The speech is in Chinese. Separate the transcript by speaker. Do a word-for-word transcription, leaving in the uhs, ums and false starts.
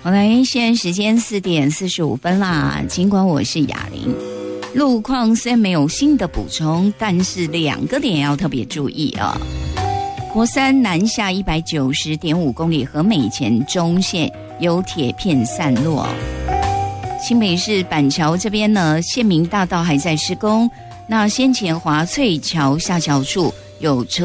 Speaker 1: 好来，现在时间四点四十五分啦。尽管我是雅玲，路况虽然没有新的补充，但是两个点要特别注意啊。国三南下一百九十点五公里和美前中线有铁片散落。新北市板桥这边呢，县民大道还在施工，那先前华翠桥下桥处有车